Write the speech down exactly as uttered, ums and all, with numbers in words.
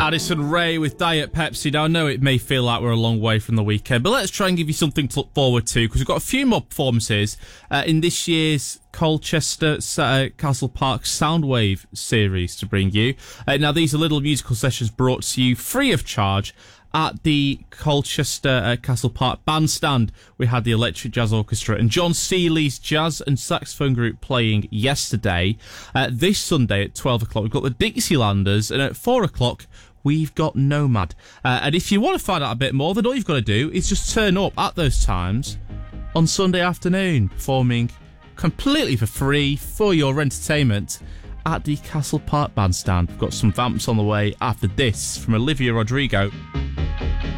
Addison Rae with Diet Pepsi. Now, I know it may feel like we're a long way from the weekend, but let's try and give you something to look forward to, because we've got a few more performances uh, in this year's Colchester uh, Castle Park Soundwave series to bring you. Uh, now, these are little musical sessions brought to you free of charge at the Colchester uh, Castle Park Bandstand. We had the Electric Jazz Orchestra and John Seeley's jazz and saxophone group playing yesterday. Uh, this Sunday at twelve o'clock, we've got the Dixielanders, and at four o'clock, we've got Nomad. Uh, and if you want to find out a bit more, then all you've got to do is just turn up at those times on Sunday afternoon, performing completely for free for your entertainment at the Castle Park Bandstand. We've got some vamps on the way after this from Olivia Rodrigo.